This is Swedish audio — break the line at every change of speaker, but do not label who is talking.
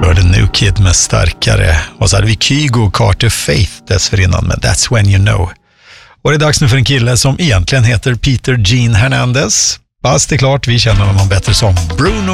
hörde New Kid med Starkare. Och så hade vi Kygo, Carter Faith dessförinnan med That's When You Know. Och det är dags nu för en kille som egentligen heter Peter Gene Hernandez. Fast det är klart, vi känner honom bättre som Bruno